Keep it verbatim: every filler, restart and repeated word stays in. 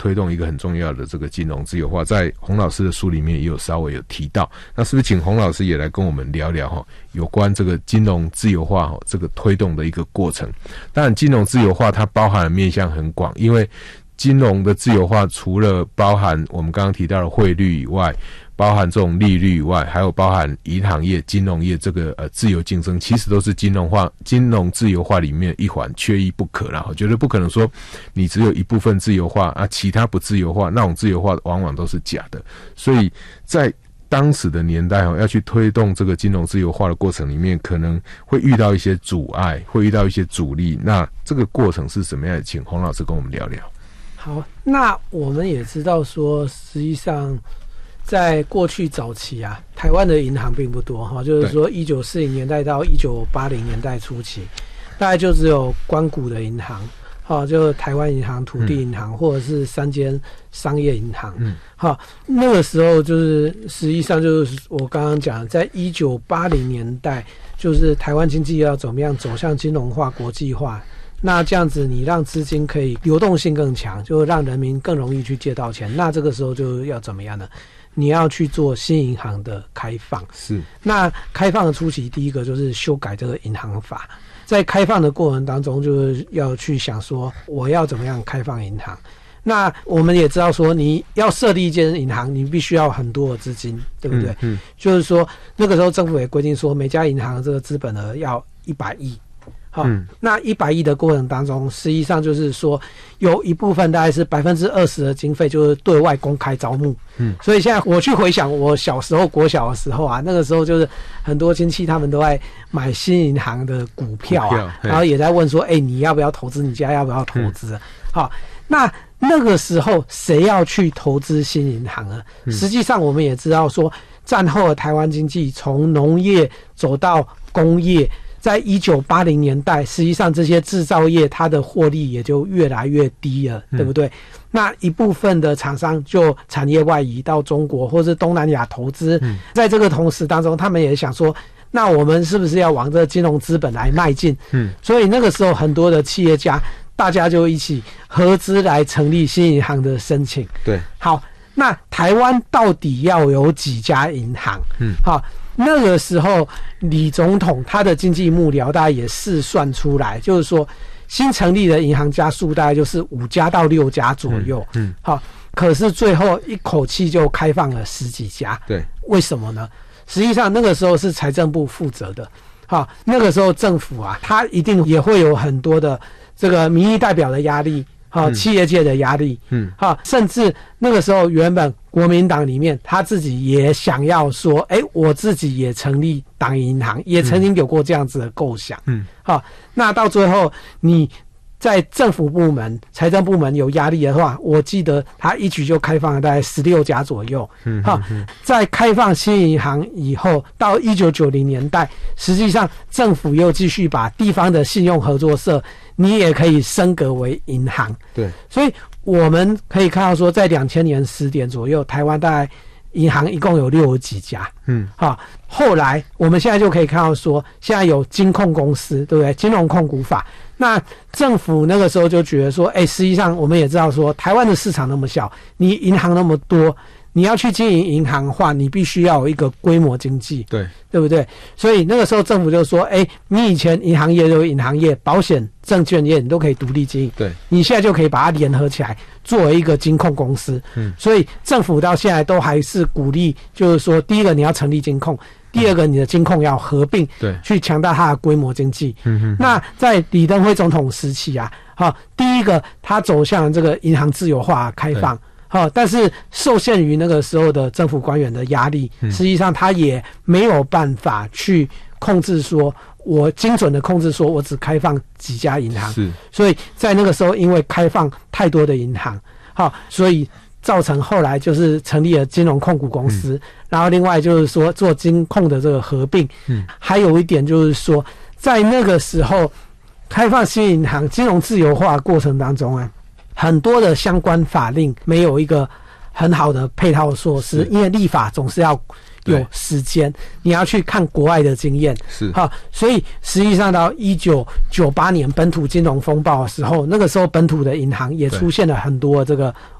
推动一个很重要的这个金融自由化，在洪老师的书里面也有稍微有提到。那是不是请洪老师也来跟我们聊聊哈，有关这个金融自由化这个推动的一个过程？当然，金融自由化它包含的面向很广，因为金融的自由化除了包含我们刚刚提到的汇率以外，包含这种利率以外，还有包含银行业、金融业这个呃自由竞争，其实都是金融化、金融自由化里面一环，缺一不可啦。我觉得不可能说你只有一部分自由化啊，其他不自由化，那种自由化往往都是假的。所以在当时的年代要去推动这个金融自由化的过程里面，可能会遇到一些阻碍，会遇到一些阻力。那这个过程是什么样的？请洪老师跟我们聊聊。 好，那我们也知道说，实际上在过去早期啊，台湾的银行并不多哈，就是说一九四零年代到一九八零年代初期，大概就只有官股的银行，哈，就是台湾银行、土地银行，嗯、或者是三间商业银行，嗯，好，那个时候就是实际上就是我刚刚讲，在一九八零年代，就是台湾经济要怎么样走向金融化、国际化。那这样子你让资金可以流动性更强，就让人民更容易去借到钱，那这个时候就要怎么样呢？你要去做新银行的开放。是，那开放的初期，第一个就是修改这个银行法，在开放的过程当中，就是要去想说我要怎么样开放银行。那我们也知道说，你要设立一间银行，你必须要很多的资金，对不对？嗯，嗯就是说那个时候政府也规定说，每家银行的这个资本额要一百亿。好，嗯、那一百亿的过程当中，实际上就是说，有一部分大概是百分之二十的经费就是对外公开招募。嗯，所以现在我去回想我小时候国小的时候啊，那个时候就是很多亲戚他们都在买新银行的股票啊，股票然后也在问说，哎、欸，你要不要投资？你家要不要投资？嗯、好，那那个时候谁要去投资新银行呢？嗯、实际上我们也知道说，战后的台湾经济从农业走到工业。在一九八零年代，实际上这些制造业它的获利也就越来越低了，嗯、对不对？那一部分的厂商就产业外移到中国或是东南亚投资，嗯、在这个同时当中，他们也想说，那我们是不是要往这个金融资本来迈进？嗯，所以那个时候很多的企业家，大家就一起合资来成立新银行的申请。对，好，那台湾到底要有几家银行？嗯，好。那个时候，李总统他的经济幕僚大概也试算出来，就是说新成立的银行家数大概就是五家到六家左右。嗯，嗯好，可是最后一口气就开放了十几家。对，为什么呢？实际上那个时候是财政部负责的。好，那个时候政府啊，他一定也会有很多的这个民意代表的压力。好，企业界的压力，嗯，好，甚至那个时候原本国民党里面他自己也想要说，哎、欸，我自己也成立党银行，也曾经有过这样子的构想，嗯，好，那到最后你在政府部门、财政部门有压力的话，我记得他一举就开放了大概十六家左右。嗯，好，在开放新银行以后，到一九九零年代，实际上政府又继续把地方的信用合作社，你也可以升格为银行。对，所以我们可以看到说，在两千年十点左右，台湾大概银行一共有六十几家。嗯，好，后来我们现在就可以看到说，现在有金控公司，对不对？金融控股法。那政府那个时候就觉得说，哎、欸，实际上我们也知道说，台湾的市场那么小，你银行那么多，你要去经营银行的话，你必须要有一个规模经济，对，对不对？所以那个时候政府就说，哎、欸，你以前银行业有银行业、保险、证券业，你都可以独立经营，对，你现在就可以把它联合起来，作为一个金控公司。嗯，所以政府到现在都还是鼓励，就是说，第一个你要成立金控。第二个，你的金控要合并，对，去强大它的规模经济。嗯哼。那在李登辉总统时期啊，好，第一个他走向这个银行自由化开放，好，但是受限于那个时候的政府官员的压力，嗯、实际上他也没有办法去控制说，我精准的控制说我只开放几家银行。是。所以在那个时候，因为开放太多的银行，好，所以造成后来就是成立了金融控股公司。嗯，然后另外就是说做金控的这个合并，嗯，还有一点就是说，在那个时候开放新银行、金融自由化的过程当中啊，很多的相关法令没有一个很好的配套措施，因为立法总是要有时间，你要去看国外的经验，是好，所以实际上到一九九八年本土金融风暴的时候，那个时候本土的银行也出现了很多这个